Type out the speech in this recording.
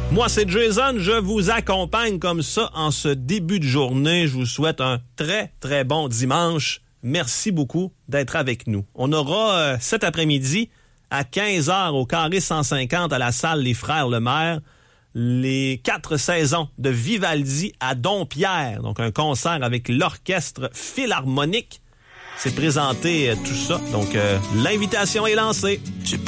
Moi, c'est Jason. Je vous accompagne comme ça en ce début de journée. Je vous souhaite un très, très bon dimanche. Merci beaucoup d'être avec nous. On aura cet après-midi à 15h au Carré 150 à la salle Les Frères Lemaire les 4 saisons de Vivaldi à Dompierre. Donc, un concert avec l'Orchestre Philharmonique. C'est présenté tout ça. Donc, l'invitation est lancée.